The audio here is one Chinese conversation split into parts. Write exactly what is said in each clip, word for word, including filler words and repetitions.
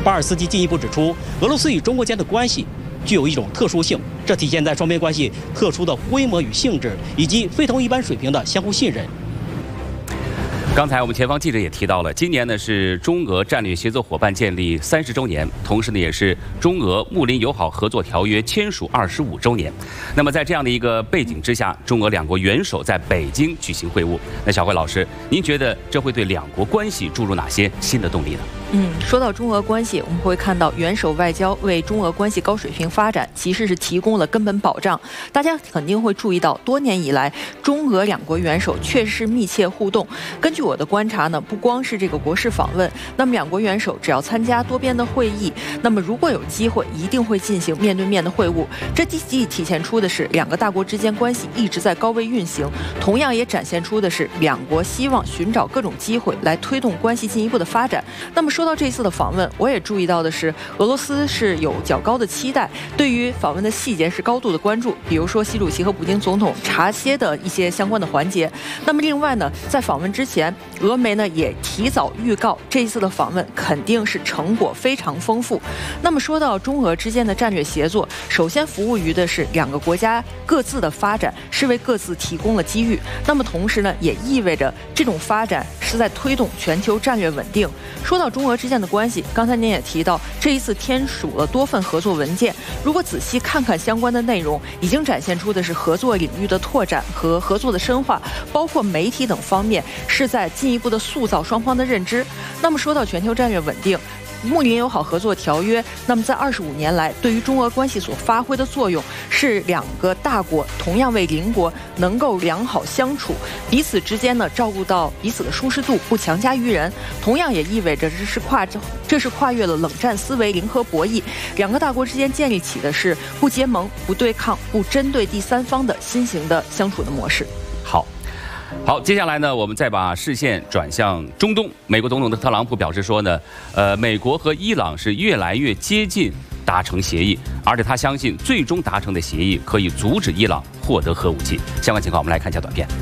巴尔斯基进一步指出，俄罗斯与中国间的关系具有一种特殊性，这体现在双边关系特殊的规模与性质，以及非同一般水平的相互信任。 刚才我们前方记者也提到了，今年呢是中俄战略协作伙伴建立三十周年，同时呢也是中俄睦邻友好合作条约签署二十五周年。那么在这样的一个背景之下，中俄两国元首在北京举行会晤。那小慧老师，您觉得这会对两国关系注入哪些新的动力呢？ 嗯，说到中俄关系，我们会看到元首外交为中俄关系高水平发展其实是提供了根本保障。大家肯定会注意到，多年以来，中俄两国元首确实是密切互动。根据我的观察呢，不光是这个国事访问，那么两国元首只要参加多边的会议，那么如果有机会，一定会进行面对面的会晤。这既体现出的是两个大国之间关系一直在高位运行，同样也展现出的是两国希望寻找各种机会来推动关系进一步的发展。那么说到这次的访问，我也注意到的是，俄罗斯是有较高的期待，对于访问的细节是高度的关注，比如说习主席和普京总统茶歇的一些相关的环节。那么另外呢，在访问之前，俄媒呢也提早预告，这一次的访问肯定是成果非常丰富。那么说到中俄之间的战略协作，首先服务于的是两个国家各自的发展，是为各自提供了机遇。那么同时呢，也意味着这种发展是在推动全球战略稳定。说到中俄之间的关系，刚才您也提到，这一次签署了多份合作文件。如果仔细看看相关的内容，已经展现出的是合作领域的拓展和合作的深化，包括媒体等方面，是在进一步的塑造双方的认知。那么说到全球战略稳定，睦邻友好合作条约，那么在二十五年来对于中俄关系所发挥的作用，是两个大国同样为邻国能够良好相处，彼此之间呢照顾到彼此的舒适度，不强加于人。同样也意味着这是跨这是跨越了冷战思维、零和博弈，两个大国之间建立起的是不结盟、不对抗、不针对第三方的新型的相处的模式。 好。好，接下来呢，我们再把视线转向中东。美国总统的特朗普表示说呢，呃，美国和伊朗是越来越接近达成协议，而且他相信最终达成的协议可以阻止伊朗获得核武器。相关情况，我们来看一下短片。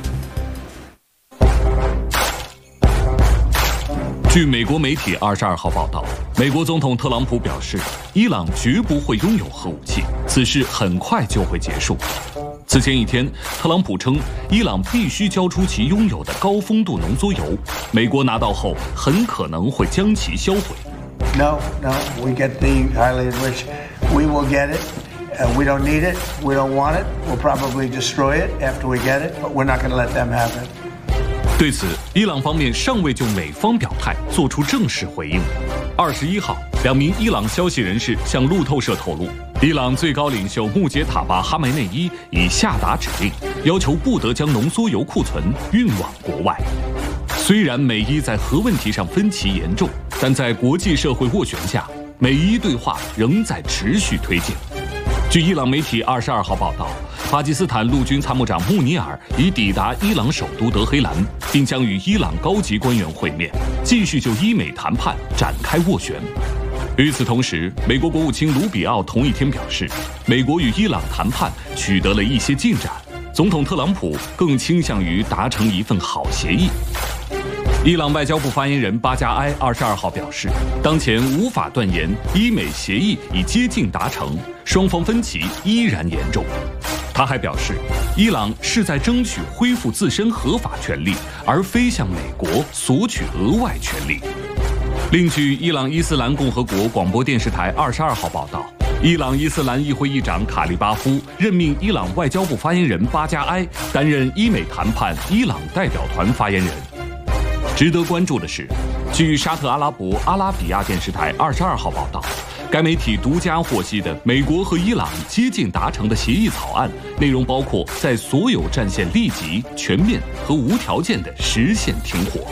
据美国媒体二十二号报道，美国总统特朗普表示，伊朗绝不会拥有核武器，此事很快就会结束。此前一天，特朗普称，伊朗必须交出其拥有的高丰度浓缩铀，美国拿到后很可能会将其销毁。 No, no, we get the highly enriched. We will get it. Uh, we don't need it. We don't want it. We'll probably destroy it after we get it, but we're not going to let them have it. 对此，伊朗方面尚未就美方表态做出正式回应。二十一号，两名伊朗消息人士向路透社透露，伊朗最高领袖穆杰塔巴哈梅内伊已下达指令，要求不得将浓缩铀库存运往国外。虽然美伊在核问题上分歧严重，但在国际社会斡旋下，美伊对话仍在持续推进。据伊朗媒体二十二号报道，巴基斯坦陆军参谋长穆尼尔已抵达伊朗首都德黑兰，并将与伊朗高级官员会面，继续就伊美谈判展开斡旋。与此同时，美国国务卿卢比奥同一天表示，美国与伊朗谈判取得了一些进展，总统特朗普更倾向于达成一份好协议。伊朗外交部发言人巴加埃二十二号表示，当前无法断言伊美协议已接近达成，双方分歧依然严重。他还表示，伊朗是在争取恢复自身合法权利，而非向美国索取额外权利。另据伊朗伊斯兰共和国广播电视台二十二号报道，伊朗伊斯兰议会议长卡利巴夫任命伊朗外交部发言人巴加埃担任伊美谈判伊朗代表团发言人。值得关注的是，据沙特阿拉伯阿拉比亚电视台二十二号报道，该媒体独家获悉的美国和伊朗接近达成的协议草案，内容包括在所有战线立即、全面和无条件地实现停火。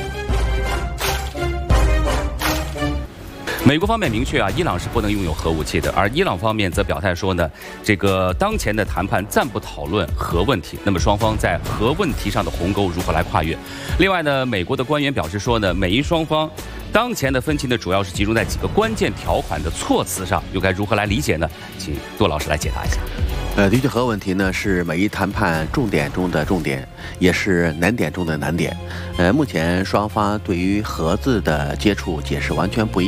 美国方面明确啊，伊朗是不能拥有核武器的，而伊朗方面则表态说呢，这个当前的谈判暂不讨论核问题。那么双方在核问题上的鸿沟如何来跨越？另外呢，美国的官员表示说呢，美伊双方当前的分歧呢，主要是集中在几个关键条款的措辞上，又该如何来理解呢？请杜老师来解答一下。 呃，的确，核问题呢是美伊谈判重点中的重点，也是难点中的难点。呃，目前双方对于核字的接触解释完全不一样。